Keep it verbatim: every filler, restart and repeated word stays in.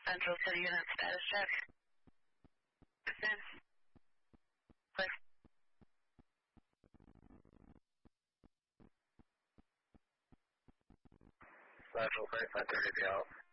Central to the unit status check. Yes. Click. Central thirty-five thirty out.